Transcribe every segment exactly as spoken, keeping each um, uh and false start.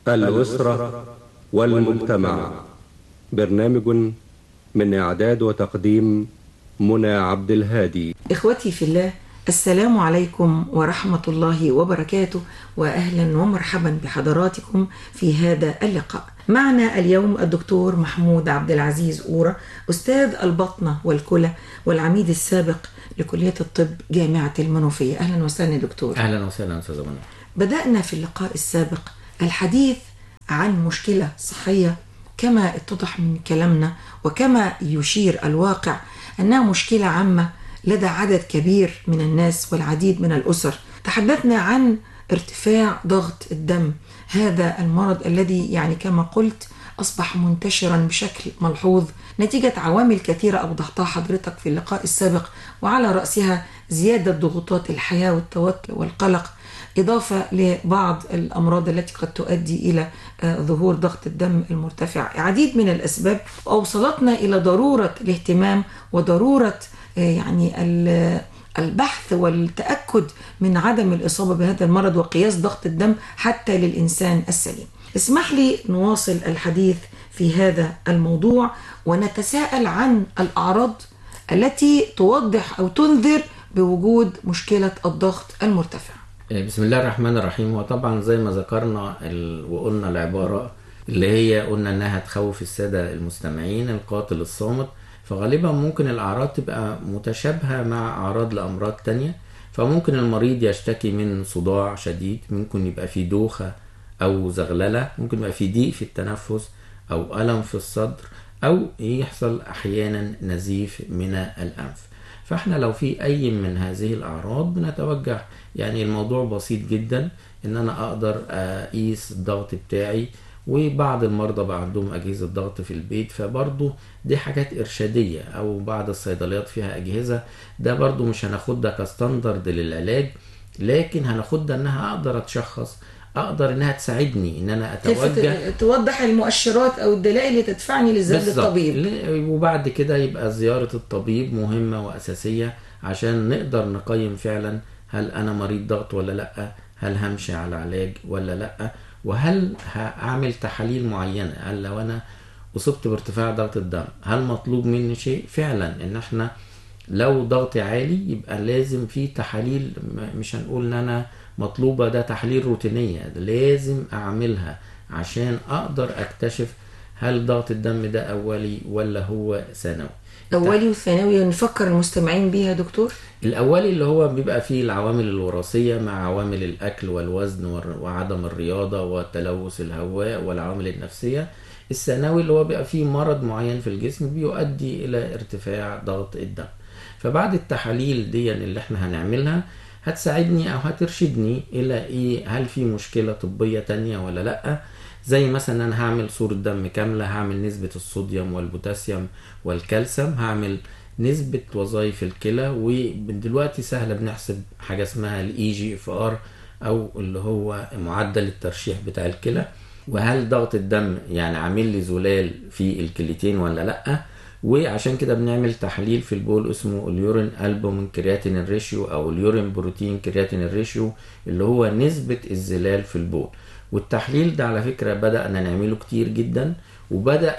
الأسرة والمجتمع. برنامج من إعداد وتقديم منى عبد الهادي. إخوتي في الله، السلام عليكم ورحمة الله وبركاته، وأهلا ومرحبا بحضراتكم في هذا اللقاء. معنا اليوم الدكتور محمود عبد العزيز أورا، أستاذ البطنة والكلى والعميد السابق لكلية الطب جامعة المنوفية. أهلا وسهلا دكتور. أهلا وسهلا أستاذ منى. بدأنا في اللقاء السابق الحديث عن مشكلة صحية كما اتضح من كلامنا وكما يشير الواقع أنها مشكلة عامة لدى عدد كبير من الناس والعديد من الأسر. تحدثنا عن ارتفاع ضغط الدم، هذا المرض الذي يعني كما قلت أصبح منتشرا بشكل ملحوظ نتيجة عوامل كثيرة أوضحتها حضرتك في اللقاء السابق، وعلى رأسها زيادة ضغوطات الحياة والتوتر والقلق، إضافة لبعض الأمراض التي قد تؤدي إلى ظهور ضغط الدم المرتفع. عديد من الأسباب أوصلتنا إلى ضرورة الاهتمام وضرورة يعني البحث والتأكد من عدم الإصابة بهذا المرض وقياس ضغط الدم حتى للإنسان السليم. اسمح لي نواصل الحديث في هذا الموضوع ونتساءل عن الأعراض التي توضح أو تنذر بوجود مشكلة الضغط المرتفع. بسم الله الرحمن الرحيم. وطبعا زي ما ذكرنا ال... وقلنا العبارة اللي هي قلنا انها تخوف السادة المستمعين، القاتل الصامت. فغالبا ممكن الأعراض تبقى متشابهة مع أعراض لأمراض تانية، فممكن المريض يشتكي من صداع شديد، ممكن يبقى في دوخة أو زغللة، ممكن يبقى في ضيق في التنفس أو ألم في الصدر، أو يحصل أحيانا نزيف من الأنف. فاحنا لو في أي من هذه الأعراض بنتوجه، يعني الموضوع بسيط جدا، إن أنا أقدر أقيس الضغط بتاعي. وبعض المرضى بقى عندهم أجهزة ضغط في البيت، فبرضو دي حاجات إرشادية، أو بعض الصيدليات فيها أجهزة، ده برضو مش هناخدها كستاندرد للعلاج، لكن هناخدها إنها أقدر أتشخص، أقدر إنها تساعدني إن أنا أتوجه، توضح المؤشرات أو الدلائل اللي تدفعني لزيارة الطبيب. وبعد كده يبقى زيارة الطبيب مهمة وأساسية عشان نقدر نقيم فعلا هل أنا مريض ضغط ولا لأ، هل همشي على علاج ولا لأ، وهل هعمل تحاليل معينة، هل لو أنا أصبت بارتفاع ضغط الدم هل مطلوب مني شيء فعلا. إن احنا لو ضغطي عالي يبقى لازم في تحاليل، مش هنقول ان انا مطلوبة ده تحاليل روتينية، لازم اعملها عشان اقدر اكتشف هل ضغط الدم ده اولي ولا هو ثانوي. اولي وثانوي نفكر المستمعين بيها دكتور. الاولي اللي هو بيبقى فيه العوامل الوراثية مع عوامل الاكل والوزن وعدم الرياضة والتلوث الهواء والعوامل النفسية. الثانوي اللي هو بيبقى فيه مرض معين في الجسم بيؤدي الى ارتفاع ضغط الدم. فبعد التحاليل دي اللي احنا هنعملها هتساعدني او هترشدني الى ايه، هل في مشكلة طبية تانية ولا لا. زي مثلا انا هعمل صورة دم كاملة، هعمل نسبة الصوديوم والبوتاسيوم والكالسيوم، هعمل نسبة وظائف الكلى، ودلوقتي سهلة بنحسب حاجة اسمها الاي جي اف ار او اللي هو معدل الترشيح بتاع الكلى، وهل ضغط الدم يعني عامل لي زلال في الكليتين ولا لا. وعشان كده بنعمل تحليل في البول اسمه اليورين البومين كرياتين ريشيو او اليورين بروتين كرياتين ريشيو، اللي هو نسبة الزلال في البول. والتحليل ده على فكرة بدأنا نعمله كتير جدا، وبدأ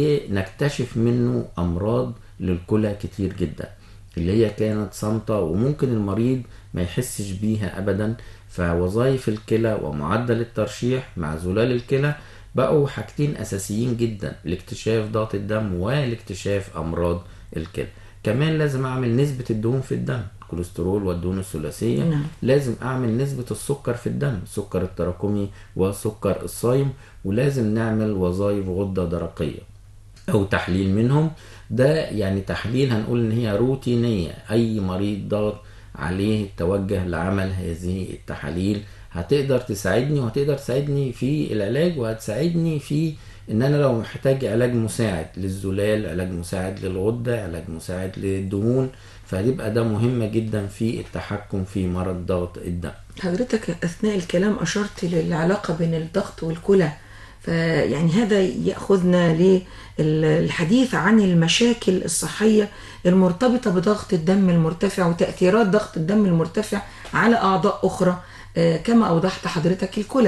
نكتشف منه امراض للكلى كتير جدا اللي هي كانت صامتة وممكن المريض ما يحسش بيها ابدا. فوظائف الكلى ومعدل الترشيح مع زلال الكلى بقوا حاجتين أساسيين جدا لاكتشاف ضغط الدم ولاكتشاف أمراض الكلى. كمان لازم أعمل نسبة الدهون في الدم، الكوليسترول والدهون الثلاثية. نعم. لازم أعمل نسبة السكر في الدم، السكر التراكمي والسكر الصايم، ولازم نعمل وظائف غدة درقية أو تحليل منهم. ده يعني تحليل هنقول إن هي روتينية، أي مريض ضغط عليه التوجه لعمل هذه التحاليل هتقدر تساعدني، وهتقدر تساعدني في العلاج، وهتساعدني في ان انا لو محتاج علاج مساعد للزلال، علاج مساعد للغدة، علاج مساعد للدهون، فهيبقى ده مهم جدا في التحكم في مرض ضغط الدم. حضرتك اثناء الكلام اشرت للعلاقة بين الضغط والكلى، فيعني هذا يأخذنا للحديث عن المشاكل الصحية المرتبطة بضغط الدم المرتفع وتأثيرات ضغط الدم المرتفع على أعضاء أخرى. كما أوضحت حضرتك الكلى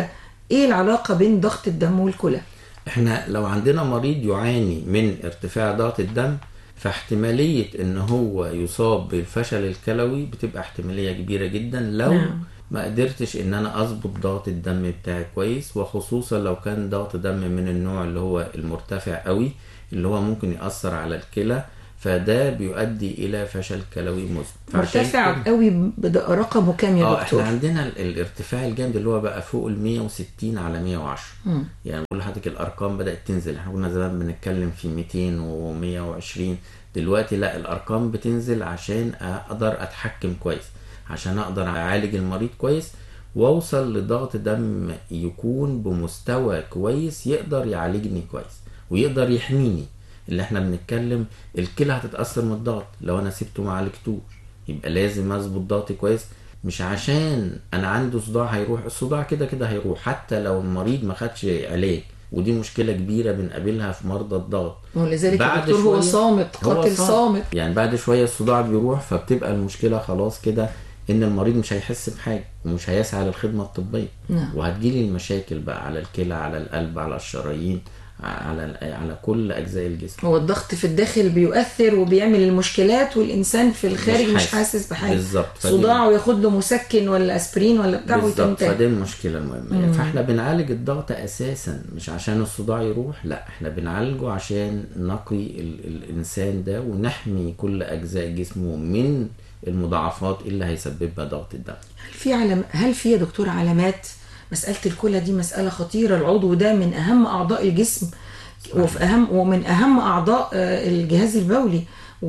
ايه العلاقة بين ضغط الدم والكلى؟ احنا لو عندنا مريض يعاني من ارتفاع ضغط الدم، فاحتمالية ان هو يصاب بالفشل الكلوي بتبقى احتمالية كبيرة جدا لو نعم. ما قدرتش ان انا اظبط ضغط الدم بتاعي كويس، وخصوصا لو كان ضغط دم من النوع اللي هو المرتفع قوي اللي هو ممكن يأثر على الكلى، فده بيؤدي الى فشل كلوي مزمن. مرتفع قوي بدا رقمه كام يا اه دكتور؟ احنا عندنا ال- الارتفاع الجامد اللي هو بقى فوق ال مية وستين على مية وعشرة. مم. يعني بقول لحضرتك الارقام بدات تنزل، احنا كنا زمان بنتكلم في ميتين ومية وعشرين، دلوقتي لا، الارقام بتنزل عشان اقدر اتحكم كويس، عشان اقدر اعالج المريض كويس واوصل لضغط دم يكون بمستوى كويس يقدر يعالجني كويس ويقدر يحميني. اللي احنا بنتكلم الكلى هتتأثر من الضغط لو انا سبته ما عالجتوش، يبقى لازم اظبط ضغطي كويس. مش عشان انا عنده صداع هيروح، الصداع كده كده هيروح حتى لو المريض ما خدش علاج، ودي مشكلة كبيرة بنقابلها في مرضى الضغط. ولذلك الدكتور هو صامت، قاتل صامت. يعني بعد شوية الصداع بيروح، فبتبقى المشكلة خلاص كده ان المريض مش هيحس بحاجة ومش هيسعى للخدمة الطبية. نعم. وهتجيلي المشاكل بقى على الكلى، على القلب، على الشرايين، على على كل اجزاء الجسم. هو الضغط في الداخل بيؤثر وبيعمل المشكلات، والانسان في الخارج مش, مش حاسس, حاسس بحاجه. بالظبط. صداع وياخد له مسكن ولا اسبرين ولا بتاع بالظبط، فدي المشكله المهمه. مم. فاحنا بنعالج الضغط اساسا مش عشان الصداع يروح، لا، احنا بنعالجه عشان نقي ال- الانسان ده ونحمي كل اجزاء جسمه من المضاعفات اللي هيسببها ضغط الدم. هل في علم هل في يا دكتور علامات؟ مسألة الكلى دي مسألة خطيرة، العضو ده من أهم أعضاء الجسم وفي أهم ومن أهم أعضاء الجهاز البولي،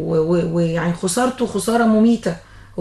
ويعني خسارته خسارة مميتة،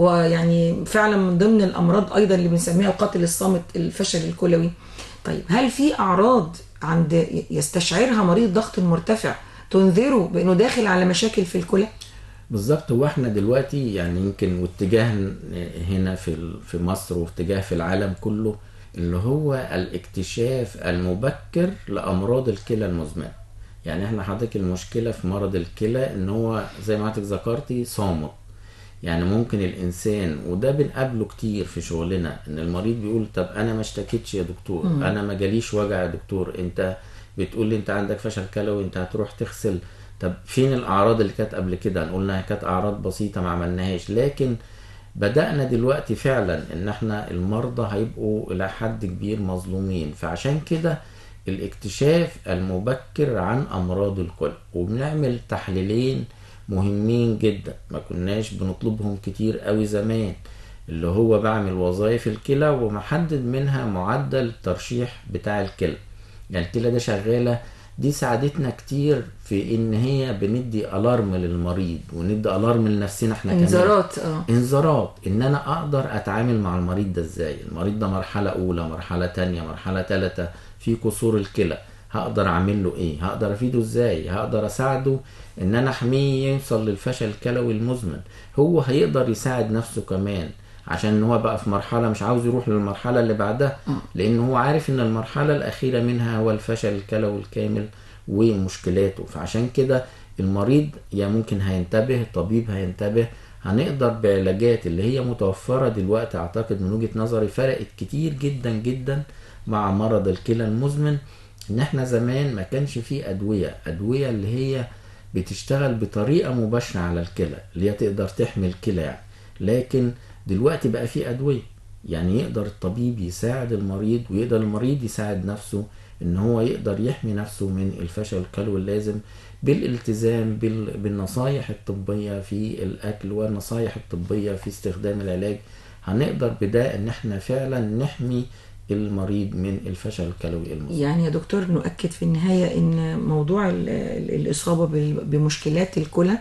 ويعني فعلا من ضمن الأمراض أيضا اللي بنسميها القاتل الصامت الفشل الكلوي. طيب هل في أعراض عند يستشعرها مريض ضغط المرتفع تنذره بأنه داخل على مشاكل في الكلى؟ بالظبط. هو احنا دلوقتي يعني يمكن واتجاه هنا في في مصر واتجاه في العالم كله اللي هو الاكتشاف المبكر لأمراض الكلى المزمنة. يعني احنا حضرتك المشكلة في مرض الكلى ان هو زي ما حضرتك ذكرتي صامت. يعني ممكن الانسان، وده بنقابله كتير في شغلنا، ان المريض بيقول طب انا ما اشتكيتش يا دكتور، م. انا ما جاليش وجع يا دكتور، انت بتقول لي انت عندك فشل كلوي، انت هتروح تغسل، طب فين الاعراض اللي كانت قبل كده؟ نقول لها كانت اعراض بسيطة ما عملناهاش. لكن بدأنا دلوقتي فعلا ان احنا المرضى هيبقوا الى حد كبير مظلومين، فعشان كده الاكتشاف المبكر عن امراض الكلى، وبنعمل تحليلين مهمين جدا ما كناش بنطلبهم كتير قوي زمان، اللي هو بعمل وظائف الكلى ومحدد منها معدل الترشيح بتاع الكلى. يعني الكلى ده شغالة، دي ساعدتنا كتير في ان هي بندي الارم للمريض وندي الارم لنفسنا احنا كمان، انذارات اه انذارات ان انا اقدر اتعامل مع المريض ده ازاي. المريض ده مرحلة اولى، مرحلة تانية، مرحلة تالتة في كسور الكلى، هقدر اعمل له ايه؟ هقدر افيده ازاي؟ هقدر اساعده ان انا احميه يوصل للفشل الكلوي المزمن. هو هيقدر يساعد نفسه كمان، عشان هو بقى في مرحلة مش عاوز يروح للمرحلة اللي بعدها، لان هو عارف ان المرحلة الاخيرة منها هو الفشل الكلوي الكامل ومشكلاته. فعشان كده المريض يا ممكن هينتبه، الطبيب هينتبه، هنقدر بعلاجات اللي هي متوفرة دلوقتي. اعتقد من وجهة نظري فرقت كتير جدا جدا مع مرض الكلى المزمن. ان احنا زمان ما كانش فيه ادوية ادوية اللي هي بتشتغل بطريقة مباشرة على الكلى اللي هي تقدر تحمي الكلى يعني. لكن دلوقتي بقى فيه ادوية، يعني يقدر الطبيب يساعد المريض ويقدر المريض يساعد نفسه ان هو يقدر يحمي نفسه من الفشل الكلوي اللازم بالالتزام بالنصايح الطبية في الاكل والنصايح الطبية في استخدام العلاج. هنقدر بده ان احنا فعلا نحمي المريض من الفشل الكلوي المزمن. يعني يا دكتور نؤكد في النهاية ان موضوع الإصابة بمشكلات الكلى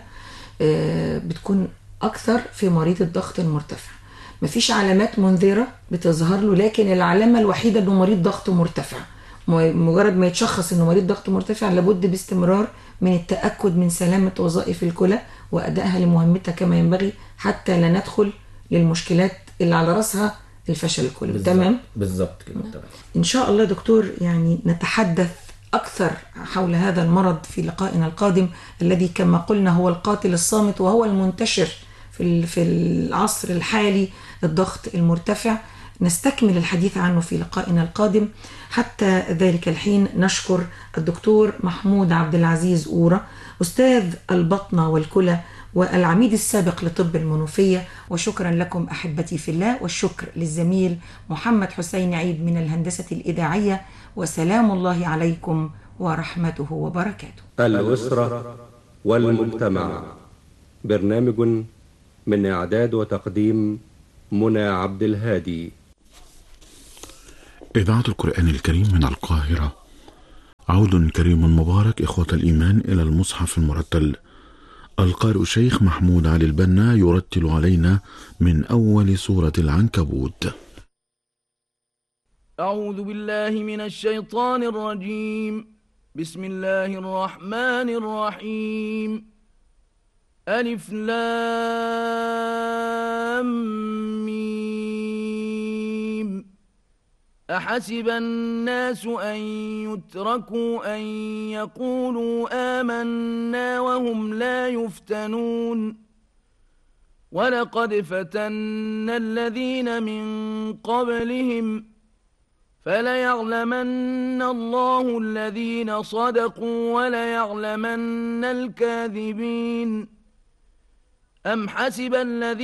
بتكون أكثر في مريض الضغط المرتفع. مفيش علامات منذرة بتظهر له، لكن العلامة الوحيدة انه مريض ضغط مرتفع. مجرد ما يتشخص انه مريض ضغط مرتفع لابد باستمرار من التأكد من سلامة وظائف الكلى وأدائها لمهمتها كما ينبغي، حتى لا ندخل للمشكلات اللي على رأسها الفشل الكلوي. تمام؟ بالظبط كده. تمام. إن شاء الله دكتور يعني نتحدث أكثر حول هذا المرض في لقائنا القادم، الذي كما قلنا هو القاتل الصامت وهو المنتشر في في العصر الحالي، الضغط المرتفع. نستكمل الحديث عنه في لقائنا القادم. حتى ذلك الحين نشكر الدكتور محمود عبد العزيز أورا، أستاذ البطنة والكلى والعميد السابق لطب المنوفية. وشكرا لكم أحبتي في الله، والشكر للزميل محمد حسين عيد من الهندسة الإذاعية. وسلام الله عليكم ورحمته وبركاته. الأسرة والمجتمع، برنامج من إعداد وتقديم منى عبد الهادي. إذاعة القرآن الكريم من القاهرة. عود كريم مبارك إخوة الإيمان إلى المصحف المرتل. القارئ الشيخ محمود علي البنا يرتل علينا من أول سورة العنكبوت. أعوذ بالله من الشيطان الرجيم. بسم الله الرحمن الرحيم. ألف لام ميم. أحسب الناس أن يتركوا أن يقولوا آمنا وهم لا يفتنون. ولقد فتنا الذين من قبلهم فليعلمن الله الذين صدقوا وليعلمن الكاذبين. أم حسب الذين